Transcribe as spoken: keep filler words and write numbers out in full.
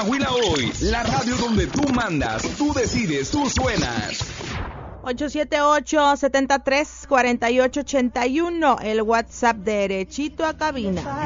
Coahuila Hoy, la radio donde tú mandas, tú decides, tú suenas. ocho siete ocho, siete tres, cuatro ocho ocho uno, el WhatsApp derechito a cabina.